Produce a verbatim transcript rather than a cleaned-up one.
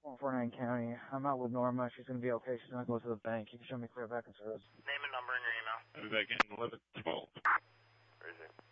one forty-nine County. I'm out with Norma. She's going to be okay. She's going to go to the bank. You can show me clear back in service. Name and number in your email. I'll be back in eleven twelve. Where is it?